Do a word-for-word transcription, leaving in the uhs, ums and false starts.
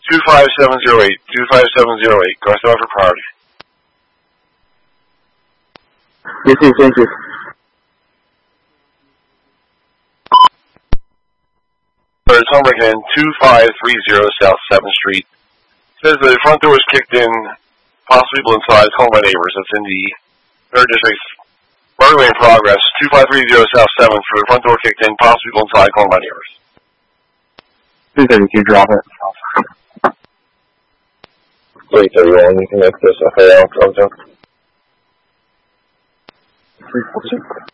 two five seven zero eight, two five seven zero eight, Garth for priority. Yes, thank you. It's Homebreak in two five three zero South seventh Street. Says the front door is kicked in, possibly people inside, calling my neighbors. That's in the third district. Burglary in progress, two five three zero South seventh for the front door kicked in, possibly people inside, calling my neighbors. two thirty-two, drop it. three thirty-one, you can make this a fair outcome. three forty-six.